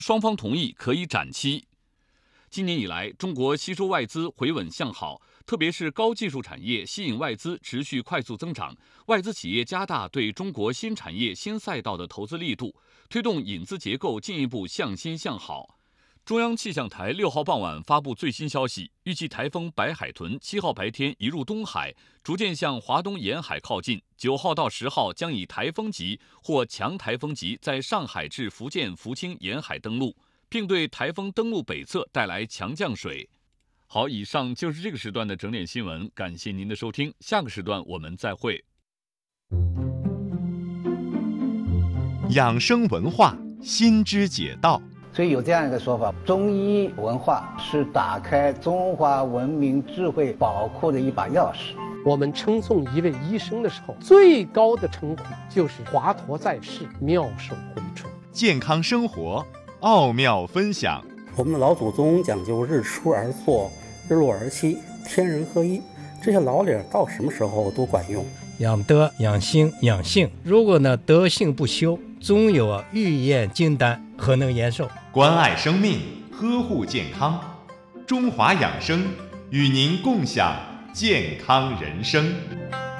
双方同意可以展期。今年以来，中国吸收外资回稳向好，特别是高技术产业吸引外资持续快速增长，外资企业加大对中国新产业新赛道的投资力度，推动引资结构进一步向新向好。中央气象台6号傍晚发布最新消息，预计台风白海豚7号白天移入东海，逐渐向华东沿海靠近，9号到10号将以台风级或强台风级在上海至福建福清沿海登陆，并对台风登陆北侧带来强降水。好，以上就是这个时段的整点新闻，感谢您的收听，下个时段我们再会。 养生文化，心之解道。 所以有这样一个说法，中医文化是打开中华文明智慧宝库的一把钥匙。 我们称颂一位医生的时候，最高的称呼就是华佗在世，妙手回春。 健康生活，奥妙分享。 我们的老祖宗讲究日出而作，日落而息，天人合一，这些老理到什么时候都管用。 养德、养心、养性，如果呢德性不修，总有欲验金丹，何能延寿？ 关爱生命，呵护健康，中华养生与您共享健康人生。